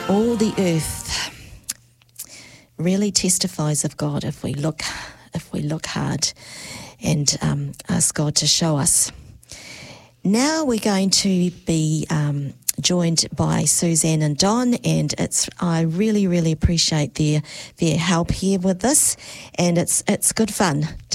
All the earth really testifies of God if we look hard and ask God to show us. Now we're going to be joined by Suzanne and Don, and I really appreciate their help here with this, and it's good fun